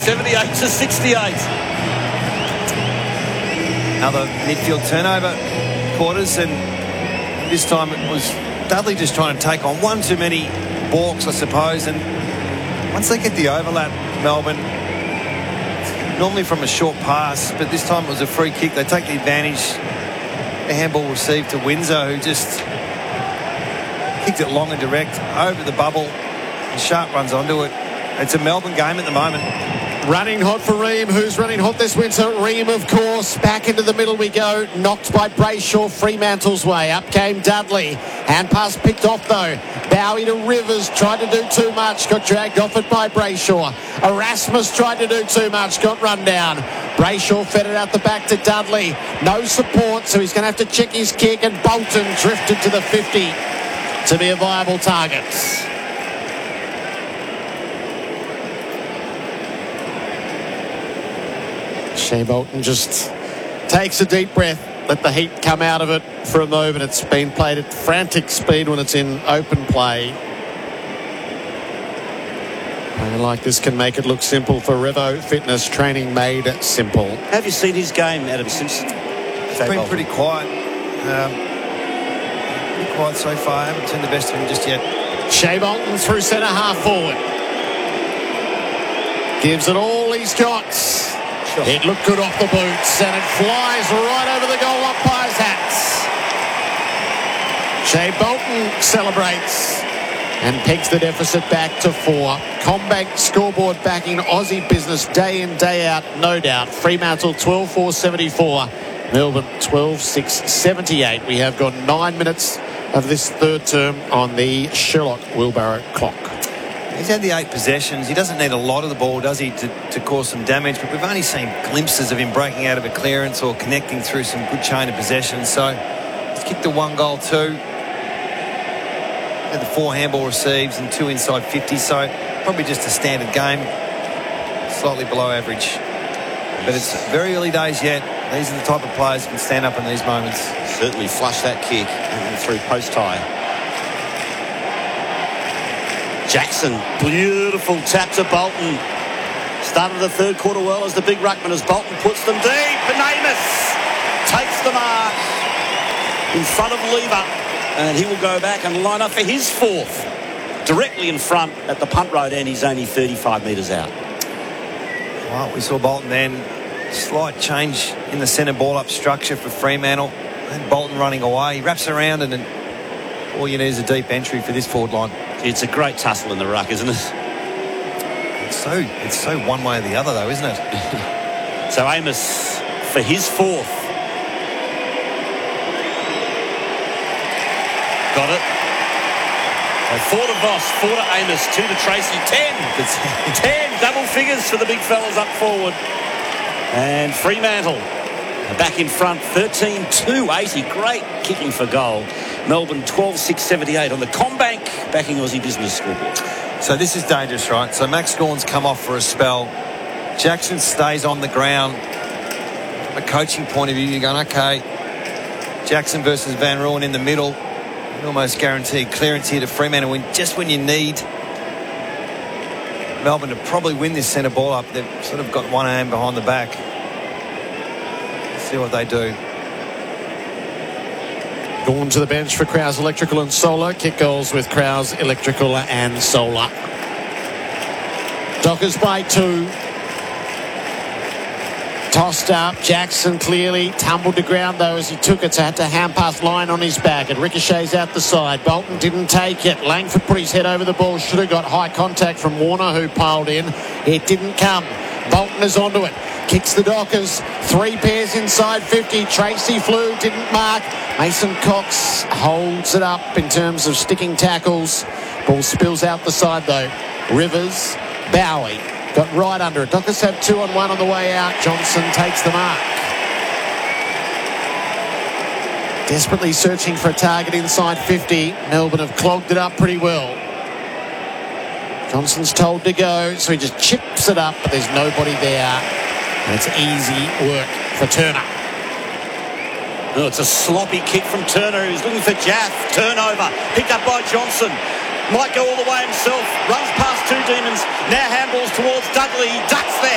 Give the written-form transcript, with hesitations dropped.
78-68. Another midfield turnover, quarters, and this time it was Dudley just trying to take on one too many balks, I suppose. And once they get the overlap, Melbourne, normally from a short pass, but this time it was a free kick. They take the advantage. The handball received to Windsor, who just kicked it long and direct over the bubble. And Sharp runs onto it. It's a Melbourne game at the moment. Running hot for Ream. Who's running hot this winter? Ream, of course. Back into the middle we go. Knocked by Brayshaw. Fremantle's way. Up came Dudley. Hand pass picked off, though. Bowie to Rivers. Tried to do too much. Got dragged off it by Brayshaw. Erasmus tried to do too much. Got run down. Brayshaw fed it out the back to Dudley. No support, so he's going to have to check his kick. And Bolton drifted to the 50 to be a viable target. Shea Bolton just takes a deep breath, let the heat come out of it for a moment. It's been played at frantic speed when it's in open play. Playing like this can make it look simple for Revo Fitness. Training made simple. Have you seen his game, Adam Simpson? It's been pretty quiet. Pretty quiet so far. I haven't seen the best of him just yet. Shea Bolton through centre half forward. Gives it all he's got. It looked good off the boots, and it flies right over the goal umpire's hats. Shea Bolton celebrates and pegs the deficit back to 4. CommBank scoreboard backing Aussie business day in, day out, no doubt. Fremantle 12-4-74. Melbourne 12-6-78. We have got 9 minutes of this third term on the Sherlock Wheelbarrow clock. He's had the 8 possessions. He doesn't need a lot of the ball, does he, to cause some damage? But we've only seen glimpses of him breaking out of a clearance or connecting through some good chain of possessions. So he's kicked the 1 goal too. Had the 4 handball receives and 2 inside 50. So probably just a standard game, slightly below average. But it's very early days yet. These are the type of players who can stand up in these moments. Certainly flush that kick and through post high. Jackson, beautiful tap to Bolton. Started the third quarter well as the big ruckman as Bolton puts them deep. And Amos takes the mark in front of Lever, and he will go back and line up for his 4th. Directly in front at the punt road, and he's only 35 metres out. Well, we saw Bolton then. Slight change in the centre ball up structure for Fremantle. And Bolton running away. He wraps around, and then all you need is a deep entry for this forward line. It's a great tussle in the ruck, isn't it? It's so one way or the other, though, isn't it? So Amos for his 4th. Got it. 4 to Voss, 4 to Amos, 2 to Tracy, 10. 10 double figures for the big fellas up forward. And Fremantle back in front, 13-2-80. Great kicking for goal. Melbourne 12-6-78 on the CommBank backing Aussie business scoreboard. So this is dangerous, right? So Max Gawn's come off for a spell. Jackson stays on the ground. From a coaching point of view, you're going, okay, Jackson versus Van Rooyen in the middle. Almost guaranteed clearance here to Fremantle. Just when you need Melbourne to probably win this centre ball up, they've sort of got one hand behind the back. Let's see what they do. Going to the bench for Krause Electrical and Solar. Kick goals with Krause Electrical and Solar. Dockers by 2. Tossed up. Jackson clearly tumbled to ground, though, as he took it. So had to hand pass line on his back. It ricochets out the side. Bolton didn't take it. Langford put his head over the ball. Should have got high contact from Warner, who piled in. It didn't come. Bolton is onto it. Kicks the Dockers. 3 pairs inside 50. Tracy flew, didn't mark. Mason Cox holds it up in terms of sticking tackles. Ball spills out the side, though. Rivers, Bowie got right under it. Dockers have 2-on-1 on the way out. Johnson takes the mark. Desperately searching for a target inside 50. Melbourne have clogged it up pretty well. Johnson's told to go, so he just chips it up, but there's nobody there. And it's easy work for Turner. Oh, it's a sloppy kick from Turner, who's looking for Jaff. Turnover, picked up by Johnson. Might go all the way himself. Runs past 2 demons. Now handballs towards Dudley. Ducks there.